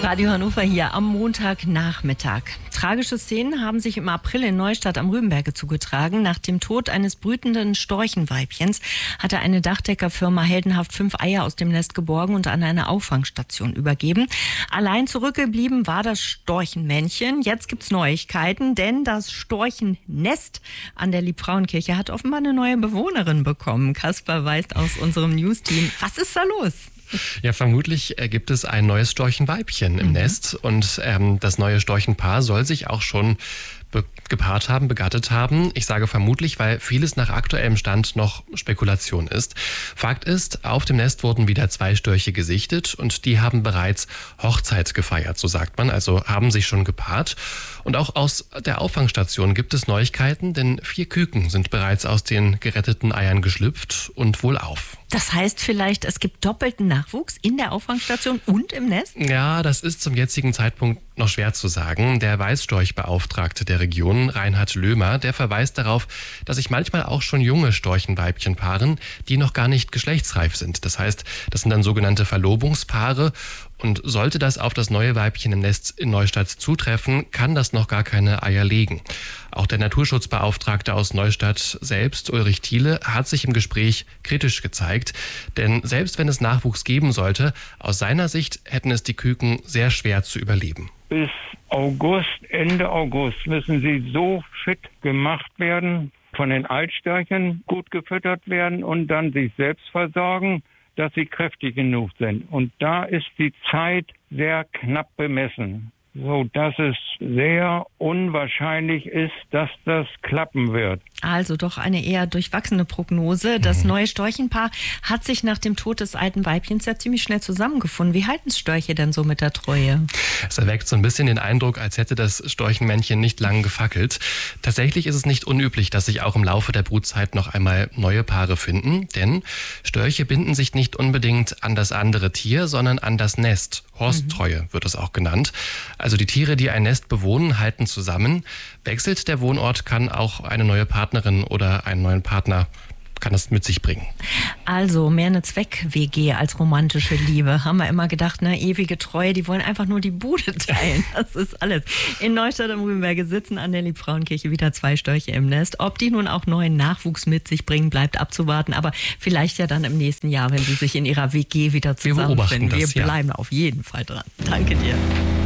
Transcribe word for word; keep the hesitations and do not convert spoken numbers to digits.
Radio Hannover hier am Montagnachmittag. Tragische Szenen haben sich im April in Neustadt am Rübenberge zugetragen. Nach dem Tod eines brütenden Storchenweibchens hatte eine Dachdeckerfirma heldenhaft fünf Eier aus dem Nest geborgen und an eine Auffangstation übergeben. Allein zurückgeblieben war das Storchenmännchen. Jetzt gibt's Neuigkeiten, denn das Storchennest an der Liebfrauenkirche hat offenbar eine neue Bewohnerin bekommen. Kasper Weist aus unserem News-Team. Was ist da los? Ja, vermutlich gibt es ein neues Storchenweibchen im mhm. Nest und ähm, das neue Storchenpaar soll sich auch schon gepaart haben, begattet haben. Ich sage vermutlich, weil vieles nach aktuellem Stand noch Spekulation ist. Fakt ist, auf dem Nest wurden wieder zwei Störche gesichtet und die haben bereits Hochzeit gefeiert, so sagt man, also haben sich schon gepaart. Und auch aus der Auffangstation gibt es Neuigkeiten, denn vier Küken sind bereits aus den geretteten Eiern geschlüpft und wohlauf. Das heißt vielleicht, es gibt doppelten Nachwuchs in der Auffangstation und im Nest? Ja, das ist zum jetzigen Zeitpunkt noch schwer zu sagen. Der Weißstorchbeauftragte der Region, Reinhard Lömer, der verweist darauf, dass sich manchmal auch schon junge Storchenweibchen paaren, die noch gar nicht geschlechtsreif sind. Das heißt, das sind dann sogenannte Verlobungspaare. Und sollte das auf das neue Weibchen im Nest in Neustadt zutreffen, kann das noch gar keine Eier legen. Auch der Naturschutzbeauftragte aus Neustadt selbst, Ulrich Thiele, hat sich im Gespräch kritisch gezeigt. Denn selbst wenn es Nachwuchs geben sollte, aus seiner Sicht hätten es die Küken sehr schwer zu überleben. Bis August, Ende August müssen sie so fit gemacht werden, von den Altstörchen gut gefüttert werden und dann sich selbst versorgen, dass sie kräftig genug sind. Und da ist die Zeit sehr knapp bemessen, so dass es sehr unwahrscheinlich ist, dass das klappen wird. Also doch eine eher durchwachsene Prognose. Das mhm. neue Storchenpaar hat sich nach dem Tod des alten Weibchens ja ziemlich schnell zusammengefunden. Wie halten Störche denn so mit der Treue? Es erweckt so ein bisschen den Eindruck, als hätte das Storchenmännchen nicht lang gefackelt. Tatsächlich ist es nicht unüblich, dass sich auch im Laufe der Brutzeit noch einmal neue Paare finden. Denn Störche binden sich nicht unbedingt an das andere Tier, sondern an das Nest. Horsttreue mhm. wird es auch genannt. Also die Tiere, die ein Nest bewohnen, halten zusammen. Wechselt der Wohnort, kann auch eine neue Partnerin oder einen neuen Partner kann das mit sich bringen. Also mehr eine Zweck-W G als romantische Liebe. Haben wir immer gedacht, ne, ewige Treue, die wollen einfach nur die Bude teilen. Das ist alles. In Neustadt am Rübenberge sitzen an der Liebfrauenkirche wieder zwei Störche im Nest. Ob die nun auch neuen Nachwuchs mit sich bringen, bleibt abzuwarten. Aber vielleicht ja dann im nächsten Jahr, wenn sie sich in ihrer W G wieder zusammenfinden. Wir beobachten das, Wir bleiben ja. auf jeden Fall dran. Danke dir.